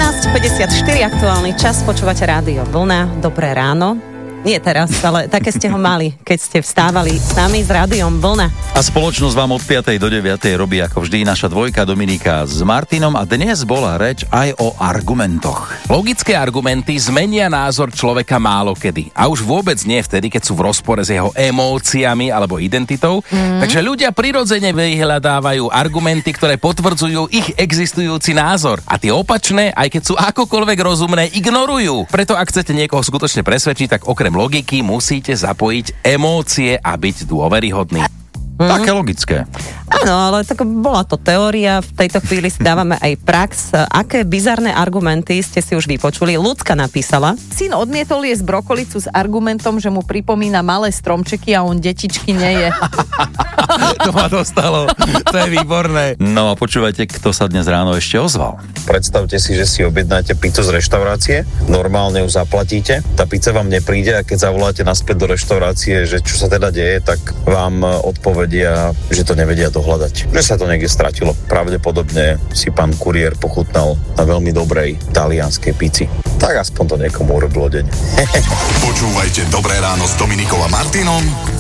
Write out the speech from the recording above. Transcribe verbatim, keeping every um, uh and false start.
štrnásť päťdesiatštyri aktuálny čas, počúvate rádio Vlna. Dobré ráno. Nie teraz, ale také ste ho mali, keď ste vstávali s nami s rádiom Vlna. A spoločnosť vám od piatej do deviatej robí ako vždy naša dvojka Dominika s Martinom a dnes bola reč aj o argumentoch. Logické argumenty zmenia názor človeka málokedy. A už vôbec nie vtedy, keď sú v rozpore s jeho emóciami alebo identitou. Mm. Takže ľudia prirodzene vyhľadávajú argumenty, ktoré potvrdzujú ich existujúci názor. A tie opačné, aj keď sú akokoľvek rozumné, ignorujú. Preto ak chcete niekoho skutočne presvedčiť, tak okrem logiky musíte zapojiť emócie a byť dôveryhodný. Mm. Také logické. Áno, ale tak bola to teória, v tejto chvíli si dávame aj prax. Aké bizarné argumenty ste si už vypočuli? Ľudská napísala. Syn odmietol jesť brokolicu s argumentom, že mu pripomína malé stromčeky a on detičky neje. To ma dostalo, to je výborné. No a počúvajte, kto sa dnes ráno ešte ozval. Predstavte si, že si objednáte pizzu z reštaurácie, normálne ju zaplatíte, tá pizza vám nepríde a keď zavoláte naspäť do reštaurácie, že čo sa teda deje, tak vám odpovedia, že to nevedia dohľadať. Že sa to niekde stratilo. Pravdepodobne si pán kuriér pochutnal na veľmi dobrej talianskej pici. Tak aspoň to niekomu urobilo deň. Počúvajte Dobré ráno s Dominikou a Martinom